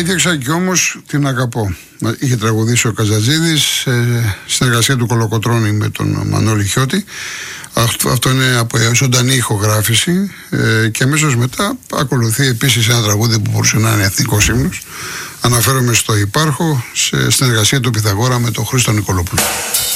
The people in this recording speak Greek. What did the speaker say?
έφτιαξα και όμως την αγαπώ. Είχε τραγουδήσει ο Καζατζίδης συνεργασία του Κολοκοτρώνη με τον Μανώλη Χιώτη. Αυτό είναι από ζωντανή ηχογράφηση και αμέσως μετά ακολουθεί επίσης ένα τραγούδι που μπορούσε να είναι εθνικός ύμνος. Αναφέρομαι στο Υπάρχω, σε συνεργασία του Πυθαγόρα με τον Χρήστο Νικολόπουλο.